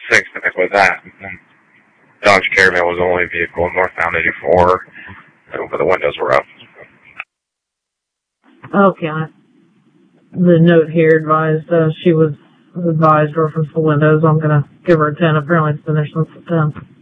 fixed with that. And Dodge Caravan was the only vehicle northbound 84, but the windows were up. Okay. The note here advised she was advised reference the windows. I'm going to give her a 10. Apparently it's been there since the 10th.